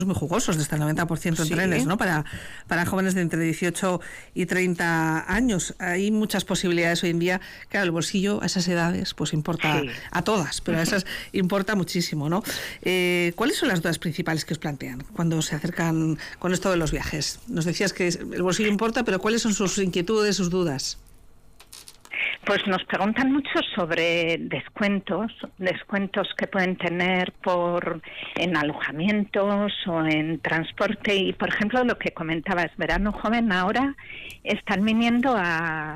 muy jugosos, de hasta el 90% en trenes, ¿no? Para jóvenes de entre 18 y 30 años. Hay muchas posibilidades hoy en día. Claro, el bolsillo a esas edades pues importa a todas, pero a esas importa muchísimo, ¿no? ¿Cuáles son las dudas principales que os plantean cuando se acercan con esto de los viajes? Nos decías que el bolsillo importa, pero ¿cuáles son sus inquietudes, sus dudas? Pues nos preguntan mucho sobre descuentos que pueden tener en alojamientos o en transporte. Y, por ejemplo, lo que comentabas, Verano Joven, ahora están viniendo a